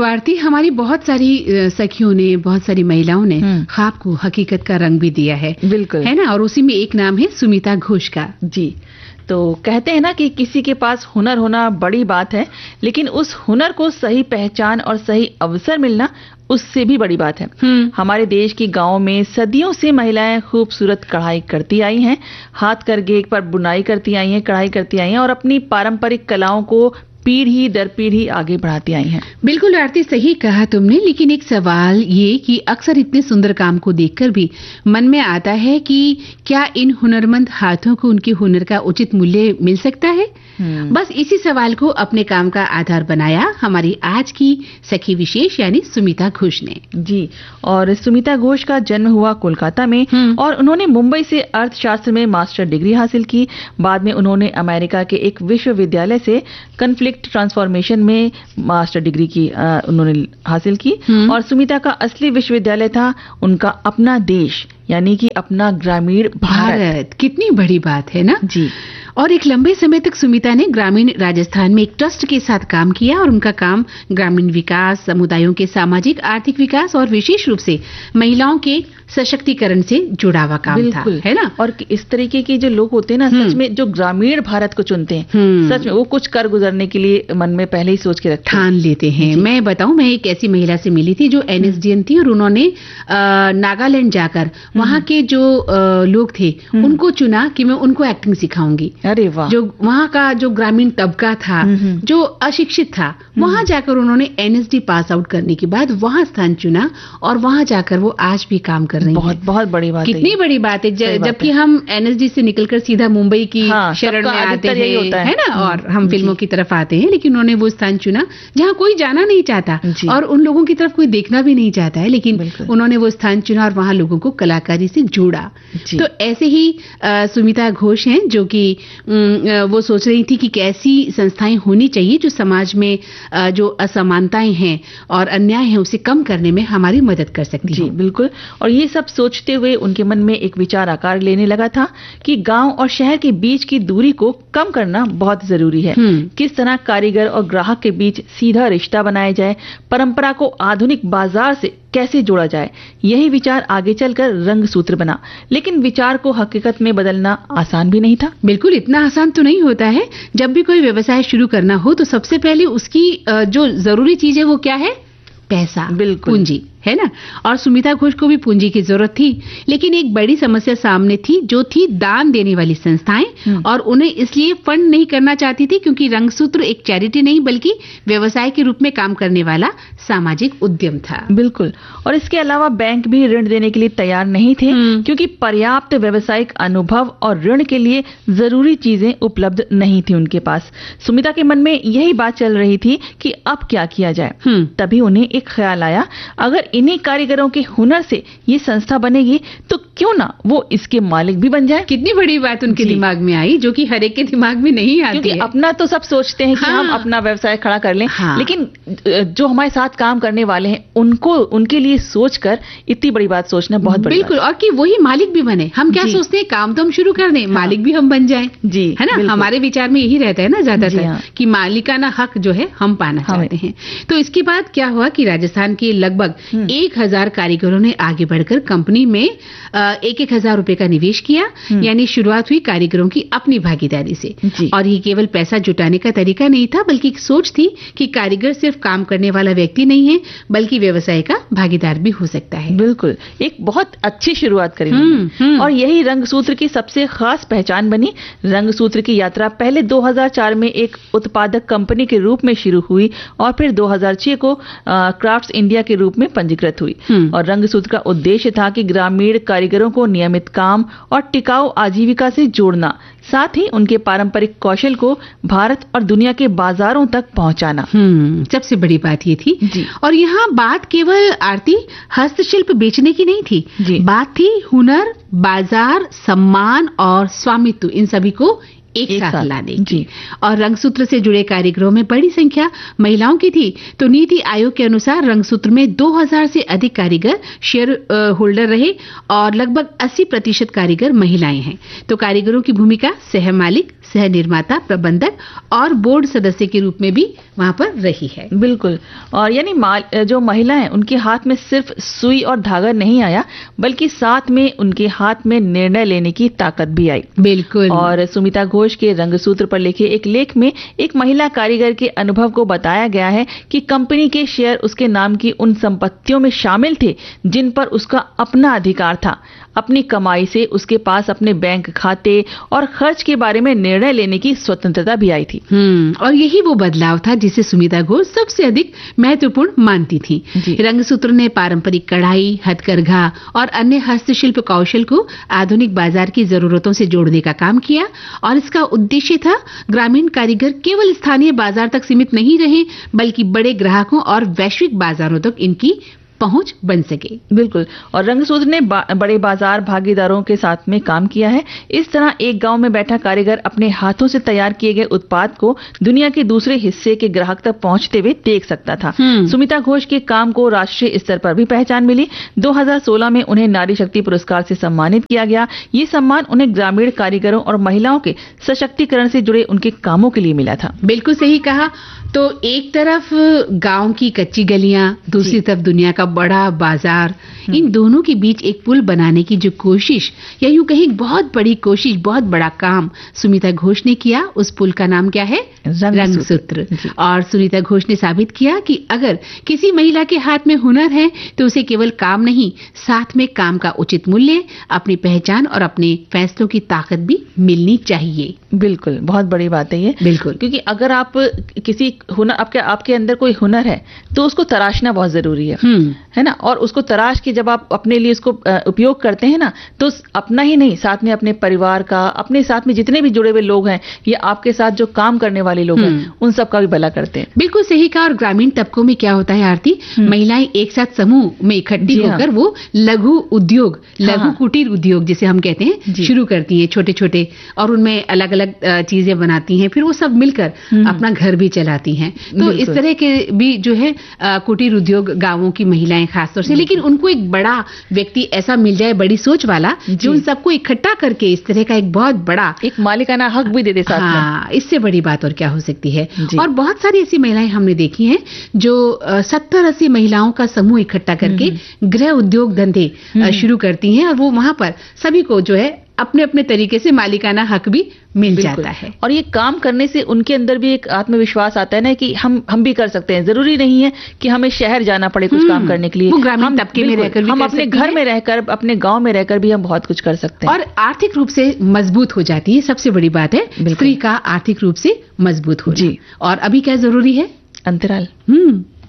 तो आरती, हमारी बहुत सारी सखियों ने, बहुत सारी महिलाओं ने ख्वाब को हकीकत का रंग भी दिया है। बिल्कुल, है ना। और उसी में एक नाम है सुमिता घोष का। जी। तो कहते हैं ना कि किसी के पास हुनर होना बड़ी बात है, लेकिन उस हुनर को सही पहचान और सही अवसर मिलना उससे भी बड़ी बात है। हमारे देश की गांवों में सदियों से महिलाएं खूबसूरत कढ़ाई करती आई हैं, हाथ करघे पर बुनाई करती आई हैं, कढ़ाई करती आई हैं और अपनी पारंपरिक कलाओं को पीढ़ी दर पीढ़ी आगे बढ़ाती आई हैं। बिल्कुल आरती, सही कहा तुमने। लेकिन एक सवाल ये कि अक्सर इतने सुंदर काम को देखकर भी मन में आता है कि क्या इन हुनरमंद हाथों को उनके हुनर का उचित मूल्य मिल सकता है? बस इसी सवाल को अपने काम का आधार बनाया हमारी आज की सखी विशेष यानी सुमिता घोष ने। जी, और सुमिता घोष का जन्म हुआ कोलकाता में और उन्होंने मुंबई से अर्थशास्त्र में मास्टर डिग्री हासिल की। बाद में उन्होंने अमेरिका के एक विश्वविद्यालय से कॉन्फ्लिक्ट ट्रांसफॉर्मेशन में मास्टर डिग्री की उन्होंने हासिल की। और सुमिता का असली विश्वविद्यालय था उनका अपना देश यानी कि अपना ग्रामीण भारत। कितनी बड़ी बात है ना। जी। और एक लंबे समय तक सुमिता ने ग्रामीण राजस्थान में एक ट्रस्ट के साथ काम किया और उनका काम ग्रामीण विकास, समुदायों के सामाजिक आर्थिक विकास और विशेष रूप से महिलाओं के सशक्तिकरण से जुड़ा हुआ काम था, है ना। और इस तरीके के जो लोग होते हैं ना, सच में जो ग्रामीण भारत को चुनते हैं, सच में वो कुछ कर गुजरने के लिए मन में पहले ही सोच के ठान लेते हैं। मैं बताऊं, मैं एक ऐसी महिला से मिली थी जो NSDN थी और उन्होंने नागालैंड जाकर वहां के जो लोग थे उनको चुना कि मैं उनको एक्टिंग सिखाऊंगी। अरे वाह। जो वहां का जो ग्रामीण तबका था, जो अशिक्षित था, वहां जाकर उन्होंने NSD पास आउट करने के बाद वहां स्थान चुना और वहां जाकर वो आज भी काम कर रही बहुत बहुत बड़ी बात है। कितनी बड़ी बात है। जबकि हम NSD से निकलकर सीधा मुंबई की शरण में आते हैं, है ना, और हम फिल्मों की तरफ आते हैं, लेकिन उन्होंने वो स्थान चुना जहाँ कोई जाना नहीं चाहता और उन लोगों की तरफ कोई देखना भी नहीं चाहता है, लेकिन उन्होंने वो स्थान चुना और वहां लोगों को कलाकारी से जोड़ा। तो ऐसे ही सुमिता घोष हैं जो कि वो सोच रही थी कि कैसी संस्थाएं होनी चाहिए जो समाज में जो असमानताएं हैं और अन्याय है उसे कम करने में हमारी मदद कर सकती है। बिल्कुल। और ये सब सोचते हुए उनके मन में एक विचार आकार लेने लगा था कि गांव और शहर के बीच की दूरी को कम करना बहुत जरूरी है। किस तरह कारीगर और ग्राहक के बीच सीधा रिश्ता बनाया जाए, परंपरा को आधुनिक बाजार से कैसे जोड़ा जाए, यही विचार आगे चलकर रंग सूत्र बना। लेकिन विचार को हकीकत में बदलना आसान भी नहीं था। बिल्कुल, इतना आसान तो नहीं होता है। जब भी कोई व्यवसाय शुरू करना हो तो सबसे पहले उसकी जो जरूरी चीज है वो क्या है? पैसा, बिल्कुल, पूंजी, है ना। और सुमिता घोष को भी पूंजी की जरूरत थी, लेकिन एक बड़ी समस्या सामने थी जो थी दान देने वाली संस्थाएं, और उन्हें इसलिए फंड नहीं करना चाहती थी क्योंकि रंगसूत्र एक चैरिटी नहीं बल्कि व्यवसाय के रूप में काम करने वाला सामाजिक उद्यम था। बिल्कुल। और इसके अलावा बैंक भी ऋण देने के लिए तैयार नहीं थे क्योंकि पर्याप्त व्यावसायिक अनुभव और ऋण के लिए जरूरी चीजें उपलब्ध नहीं थी उनके पास। सुमिता के मन में यही बात चल रही थी कि अब क्या किया जाए। तभी उन्हें एक ख्याल आया, अगर इन्हीं कारीगरों के हुनर से ये संस्था बनेगी तो क्यों ना वो इसके मालिक भी बन जाए। कितनी बड़ी बात उनके दिमाग में आई जो कि हर एक के दिमाग में नहीं आती है। अपना तो सब सोचते हैं कि हम अपना व्यवसाय खड़ा कर लें, लेकिन जो हमारे साथ काम करने वाले हैं उनको उनके लिए सोचकर इतनी बड़ी बात सोचना बहुत बड़ी बिल्कुल। और कि वही मालिक भी बने। हम क्या सोचते हैं, काम तो हम शुरू कर दें, मालिक भी हम बन जाएं, जी, है ना। हमारे विचार में यही रहता है ना ज्यादातर कि मालिकाना हक जो है हम पाना चाहते हैं। तो इसके बाद क्या हुआ कि राजस्थान के लगभग 1000 कारीगरों ने आगे बढ़कर कंपनी में 1,000 रुपए का निवेश किया। यानी शुरुआत हुई कारीगरों की अपनी भागीदारी से। और ये केवल पैसा जुटाने का तरीका नहीं था बल्कि एक सोच थी कि कारीगर सिर्फ काम करने वाला व्यक्ति नहीं है बल्कि व्यवसाय का भागीदार भी हो सकता है। बिल्कुल, एक बहुत अच्छी शुरुआत करी और यही रंगसूत्र की सबसे खास पहचान बनी। रंगसूत्र की यात्रा पहले 2004 में एक उत्पादक कंपनी के रूप में शुरू हुई और फिर 2006 को क्राफ्ट्स इंडिया के रूप में पंजीकृत हुई। और रंगसूत्र का उद्देश्य था कि ग्रामीण कारीगरों को नियमित काम और टिकाऊ आजीविका से जोड़ना, साथ ही उनके पारंपरिक कौशल को भारत और दुनिया के बाजारों तक पहुंचाना। सबसे बड़ी बात ये थी। और यहाँ बात केवल आरती हस्तशिल्प बेचने की नहीं थी, बात थी हुनर, बाजार, सम्मान और स्वामित्व, इन सभी को एक साथ लाने की। और रंगसूत्र से जुड़े कारीगरों में बड़ी संख्या महिलाओं की थी। तो नीति आयोग के अनुसार रंगसूत्र में 2000 से अधिक कारीगर शेयर होल्डर रहे और लगभग 80% कारीगर महिलाएं हैं। तो कारीगरों की भूमिका सह मालिक, सह निर्माता, प्रबंधक और बोर्ड सदस्य के रूप में भी वहां पर रही है। बिल्कुल। और यानी जो महिलाएं, उनके हाथ में सिर्फ सुई और धागा नहीं आया, बल्कि साथ में उनके हाथ में निर्णय लेने की ताकत भी आई। बिल्कुल। और सुमिता घोष के रंगसूत्र पर लिखे एक लेख में एक महिला कारीगर के अनुभव को बताया गया है कि कंपनी के शेयर उसके नाम की उन संपत्तियों में शामिल थे जिन पर उसका अपना अधिकार था। अपनी कमाई से उसके पास अपने बैंक खाते और खर्च के बारे में निर्णय लेने की स्वतंत्रता भी आई थी। और यही वो बदलाव था जिसे सुमिता घोष सबसे अधिक महत्वपूर्ण मानती थी। रंगसूत्र ने पारंपरिक कढ़ाई, हथकरघा और अन्य हस्तशिल्प कौशल को आधुनिक बाजार की जरूरतों से जोड़ने का काम किया और इसका उद्देश्य था ग्रामीण कारीगर केवल स्थानीय बाजार तक सीमित नहीं रहे, बल्कि बड़े ग्राहकों और वैश्विक बाजारों तक इनकी पहुंच बन सके। बिल्कुल। और रंगसूत्र ने बड़े बाजार भागीदारों के साथ में काम किया है। इस तरह एक गांव में बैठा कारीगर अपने हाथों से तैयार किए गए उत्पाद को दुनिया के दूसरे हिस्से के ग्राहक तक पहुंचते हुए देख सकता था। सुमिता घोष के काम को राष्ट्रीय स्तर पर भी पहचान मिली। 2016 में उन्हें नारी शक्ति पुरस्कार से सम्मानित किया गया। ये सम्मान उन्हें ग्रामीण कारीगरों और महिलाओं के सशक्तिकरण से जुड़े उनके कामों के लिए मिला था। बिल्कुल सही कहा। तो एक तरफ गांव की कच्ची गलियां, दूसरी तरफ दुनिया का बड़ा बाजार, इन दोनों के बीच एक पुल बनाने की जो कोशिश, या यूं कहीं बहुत बड़ी कोशिश, बहुत बड़ा काम सुमिता घोष ने किया, उस पुल का नाम क्या है? रंगसूत्र। और सुमिता घोष ने साबित किया कि अगर किसी महिला के हाथ में हुनर है तो उसे केवल काम नहीं, साथ में काम का उचित मूल्य, अपनी पहचान और अपने फैसलों की ताकत भी मिलनी चाहिए। बिल्कुल, बहुत बड़ी बात है ये। बिल्कुल। क्योंकि अगर आप किसी हुनर, आपके अंदर कोई हुनर है तो उसको तराशना बहुत जरूरी है ना। और उसको तराश के जब आप अपने लिए उसको उपयोग करते हैं ना, तो अपना ही नहीं, साथ में अपने परिवार का, अपने साथ में जितने भी जुड़े हुए लोग हैं या आपके साथ जो काम करने वाले लोग हैं, उन सब का भी भला करते हैं। बिल्कुल सही कहा। और ग्रामीण तबकों में क्या होता है आरती, महिलाएं एक साथ समूह में इकट्ठी होकर वो लघु उद्योग, लघु कुटीर उद्योग जिसे हम कहते हैं, शुरू करती हैं, छोटे छोटे, और उनमें अलग अलग चीजें बनाती हैं, फिर वो सब मिलकर अपना घर भी चलाती हैं। तो इस तरह के भी जो है कुटीर उद्योग गांवों की महिलाएं खासतौर से, लेकिन उनको एक बड़ा व्यक्ति ऐसा मिल जाए, बड़ी सोच वाला, जो उन सबको इकट्ठा करके इस तरह का एक बहुत बड़ा एक मालिकाना हक भी दे दे साथ में। इससे बड़ी बात और क्या हो सकती है। और बहुत सारी ऐसी महिलाएं हमने देखी हैं जो 70-80 महिलाओं का समूह इकट्ठा करके गृह उद्योग धंधे शुरू करती हैं, और वो वहां पर सभी को जो है अपने अपने तरीके से मालिकाना हक भी मिल जाता है। और ये काम करने से उनके अंदर भी एक आत्मविश्वास आता है ना कि हम भी कर सकते हैं। जरूरी नहीं है कि हमें शहर जाना पड़े कुछ काम करने के लिए। वो ग्रामीण तबके में रहकर हम अपने घर में रहकर, अपने गांव में रहकर भी हम बहुत कुछ कर सकते हैं। और आर्थिक रूप से मजबूत हो जाती है। सबसे बड़ी बात है स्त्री का आर्थिक रूप से मजबूत हो। और अभी क्या जरूरी है? अंतराल।